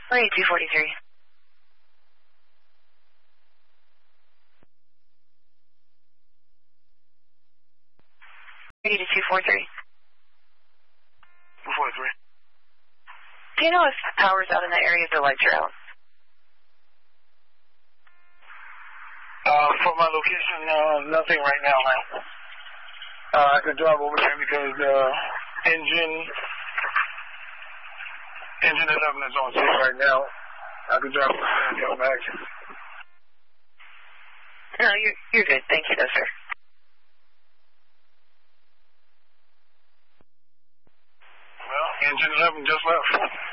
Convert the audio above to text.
Wait, 243. To 243. 243. Do you know if power's out in that area, if the lights are out? For my location, nothing right now, man. I could drive over there because engine 11 is on 6 right now. I could drive over there and come back. No, you're good. Thank you, though, sir. Well, engine 11 just left.